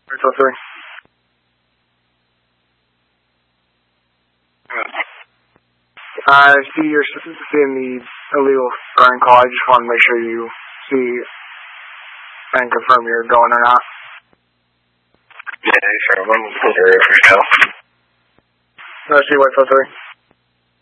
Virtual 3. I see you're seeing the illegal burn call. I just want to make sure you see and confirm you're going or not. Yeah, sure. When we go. No, see Virtual 3.